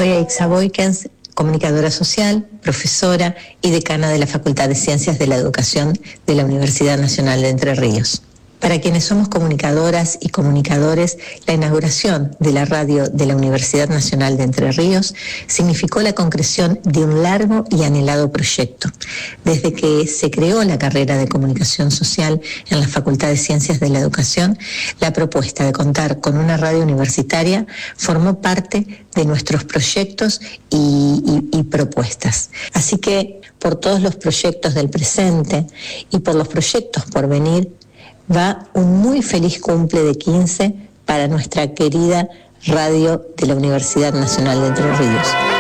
Soy Aixa Boykens, comunicadora social, profesora y decana de la Facultad de Ciencias de la Educación de la Universidad Nacional de Entre Ríos. Para quienes somos comunicadoras y comunicadores, la inauguración de la radio de la Universidad Nacional de Entre Ríos significó la concreción de un largo y anhelado proyecto. Desde que se creó la carrera de Comunicación Social en la Facultad de Ciencias de la Educación, la propuesta de contar con una radio universitaria formó parte de nuestros proyectos y propuestas. Así que por todos los proyectos del presente y por los proyectos por venir, va un muy feliz cumple de 15 para nuestra querida radio de la Universidad Nacional de Entre Ríos.